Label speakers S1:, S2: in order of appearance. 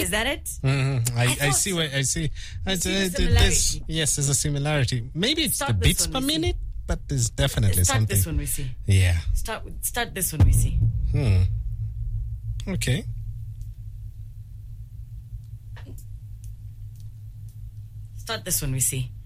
S1: Is that it?
S2: I see what I see. Yes, there's a similarity. Maybe it's the beats per minute, but there's definitely
S1: Start
S2: something.
S1: this one, we see.
S2: Yeah.
S1: Start this one, we see.
S2: Okay.
S1: Start this one, we see.